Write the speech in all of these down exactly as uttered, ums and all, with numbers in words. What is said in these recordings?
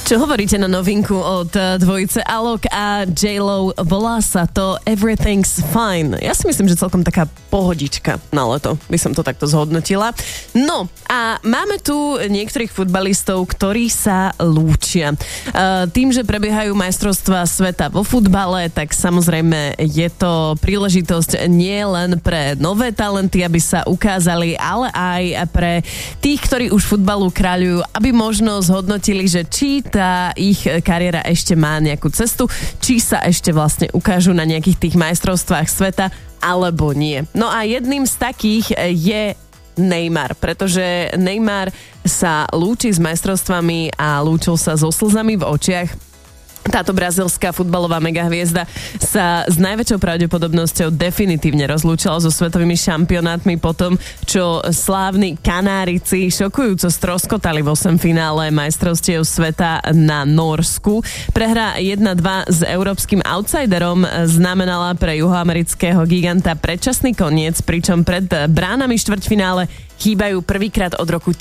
Čo hovoríte na novinku od dvojice Alok a J-Lo? Volá sa to Everything's Fine. Ja si myslím, že celkom taká pohodička na leto, by som to takto zhodnotila. No a máme tu niektorých futbalistov, ktorí sa lúčia. Tým, že prebiehajú majstrovstvá sveta vo futbale, tak samozrejme je to príležitosť nie len pre nové talenty, aby sa ukázali, ale aj pre tých, ktorí už futbalu kráľujú, aby možno zhodnotili, že či tá ich kariéra ešte má nejakú cestu, či sa ešte vlastne ukážu na nejakých tých majstrovstvách sveta, alebo nie. No a jedným z takých je Neymar, pretože Neymar sa lúči s majstrovstvami a lúčil sa so slzami v očiach. Táto brazílska futbalová megahviezda sa s najväčšou pravdepodobnosťou definitívne rozlúčila so svetovými šampionátmi po tom, čo slávni Kanárici šokujúco stroskotali v osemfinále majstrovstiev sveta na Norsku. Prehra jedna dva s európskym outsiderom znamenala pre juhoamerického giganta predčasný koniec, pričom pred bránami štvrťfinále chýbajú prvýkrát od roku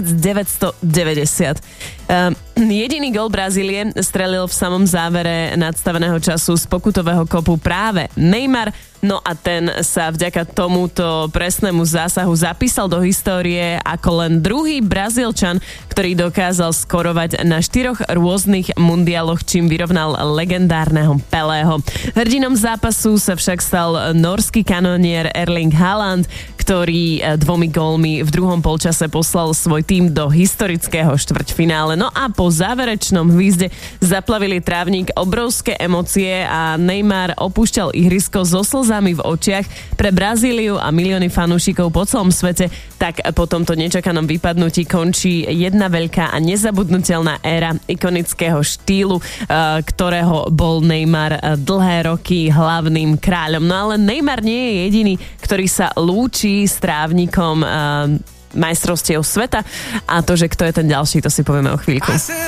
devätnásťstodeväťdesiat. Um, jediný gól Brazílie strelil v samom závere nadstaveného času z pokutového kopu práve Neymar, no a ten sa vďaka tomuto presnému zásahu zapísal do histórie ako len druhý Brazílčan, ktorý dokázal skorovať na štyroch rôznych mundialoch, čím vyrovnal legendárneho Pelého. Hrdinom zápasu sa však stal norský kanonier Erling Haaland, ktorý dvomi gólmi v druhom polčase poslal svoj tím do historického štvrťfinále. No a po záverečnom hvízde zaplavili trávnik obrovské emócie a Neymar opúšťal ihrisko so slzami v očiach. Pre Brazíliu a milióny fanúšikov po celom svete tak po tomto nečakanom vypadnutí končí jedna veľká a nezabudnutelná éra ikonického štýlu, ktorého bol Neymar dlhé roky hlavným kráľom. No ale Neymar nie je jediný, ktorý sa lúči s trávnikom uh, majstrovstiev sveta, a to, že kto je ten ďalší, to si povieme o chvíľku.